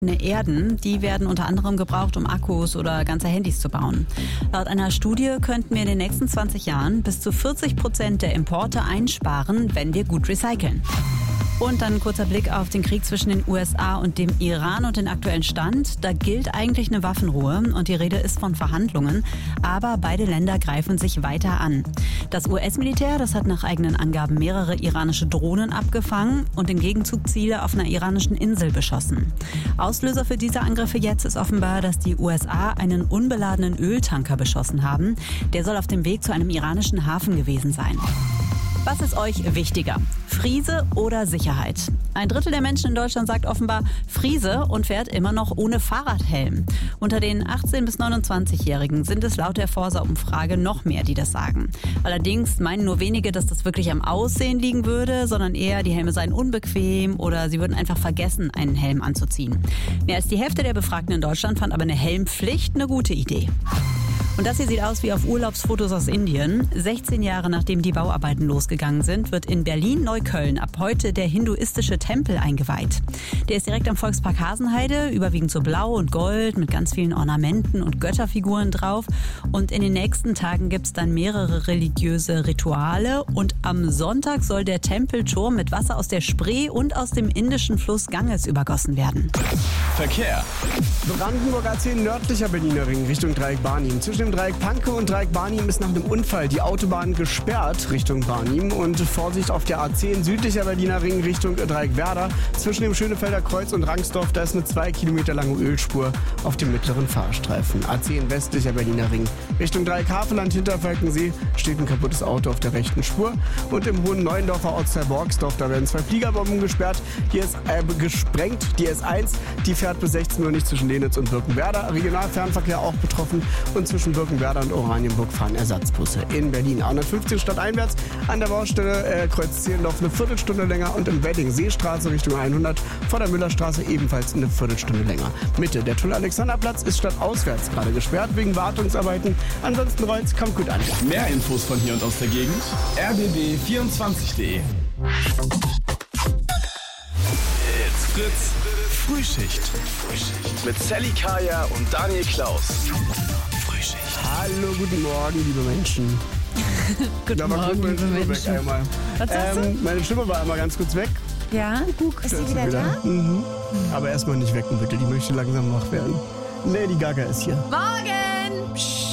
Erden, die werden unter anderem gebraucht, um Akkus oder ganze Handys zu bauen. Laut einer Studie könnten wir in den nächsten 20 Jahren bis zu 40% der Importe einsparen, wenn wir gut recyceln. Und dann ein kurzer Blick auf den Krieg zwischen den USA und dem Iran und den aktuellen Stand. Da gilt eigentlich eine Waffenruhe und die Rede ist von Verhandlungen. Aber beide Länder greifen sich weiter an. Das US-Militär, das hat nach eigenen Angaben mehrere iranische Drohnen abgefangen und im Gegenzug Ziele auf einer iranischen Insel beschossen. Auslöser für diese Angriffe jetzt ist offenbar, dass die USA einen unbeladenen Öltanker beschossen haben. Der soll auf dem Weg zu einem iranischen Hafen gewesen sein. Was ist euch wichtiger? Friese oder Sicherheit? Ein Drittel der Menschen in Deutschland sagt offenbar Friese und fährt immer noch ohne Fahrradhelm. Unter den 18- bis 29-Jährigen sind es laut der Forsa-Umfrage noch mehr, die das sagen. Allerdings meinen nur wenige, dass das wirklich am Aussehen liegen würde, sondern eher, die Helme seien unbequem oder sie würden einfach vergessen, einen Helm anzuziehen. Mehr als die Hälfte der Befragten in Deutschland fand aber eine Helmpflicht eine gute Idee. Und das hier sieht aus wie auf Urlaubsfotos aus Indien. 16 Jahre nachdem die Bauarbeiten losgegangen sind, wird in Berlin-Neukölln ab heute der hinduistische Tempel eingeweiht. Der ist direkt am Volkspark Hasenheide, überwiegend so blau und gold mit ganz vielen Ornamenten und Götterfiguren drauf. Und in den nächsten Tagen gibt es dann mehrere religiöse Rituale. Und am Sonntag soll der Tempelturm mit Wasser aus der Spree und aus dem indischen Fluss Ganges übergossen werden. Verkehr. Brandenburg A10 nördlicher Berliner Ring Richtung Dreieck Barnim. Zwischen dem Dreieck Pankow und Dreieck Barnim ist nach einem Unfall die Autobahn gesperrt Richtung Barnim. Und Vorsicht auf der A10 südlicher Berliner Ring Richtung Dreieck Werder. Zwischen dem Schönefelder Kreuz und Rangsdorf, da ist eine 2 Kilometer lange Ölspur auf dem mittleren Fahrstreifen. A10 westlicher Berliner Ring Richtung Dreieck Havelland hinter Falkensee steht ein kaputtes Auto auf der rechten Spur. Und im Hohen Neuendorfer Ortsteil Borgsdorf, da werden 2 Fliegerbomben gesperrt. Die ist gesprengt. Die S1, die fährt bis 16 Uhr nicht zwischen Lenitz und Birkenwerder. Regionalfernverkehr auch betroffen. Und zwischen Birkenwerder und Oranienburg fahren Ersatzbusse. In Berlin A115 stadteinwärts an der Baustelle Kreuz Zehlendorf eine Viertelstunde länger und im Wedding Seestraße Richtung 100 vor der Müllerstraße ebenfalls eine Viertelstunde länger. Mitte der Tull-Alexanderplatz ist stadtauswärts gerade gesperrt wegen Wartungsarbeiten. Ansonsten rollt's, kommt gut an. Mehr Infos von hier und aus der Gegend rbb24.de. It's Fritz Frühschicht mit Sally Kaya und Daniel Klaus. Frühschicht. Hallo, guten Morgen, liebe Menschen. Guten Morgen, liebe Menschen. Was sagst du? Meine Stimme war einmal ganz kurz weg. Ja, Ist sie wieder da? Mhm. Aber erstmal nicht wecken, bitte. Die möchte langsam wach werden. Lady Gaga ist hier. Morgen! Psst.